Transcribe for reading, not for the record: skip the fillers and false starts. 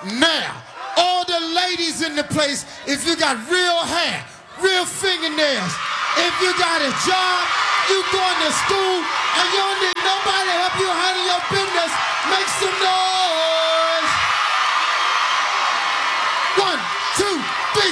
Now, all the ladies in the place, if you got real hair, real fingernails, if you got a job, you going to school, and you don't need nobody to help you handle your business, make some noise. 1, 2, 3,